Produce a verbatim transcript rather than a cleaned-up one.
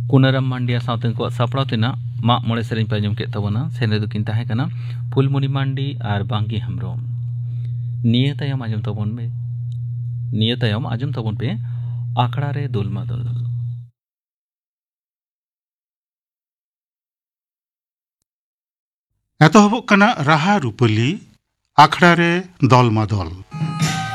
कुनाराम मांडिया सावते को सापड़ाव तेना माग मोड़े सेरें पे आंजम के तबोना सेने दो किन ताहे कना फुलमणि मांडी आर बांगी हेम्ब्रम निये तायम आंजम तबोन पे निये तायम आंजम तबोन पे आखड़ा रे दुल मादुल। एतहबोग कना राहा रूपली आखड़ा रे दल मादल।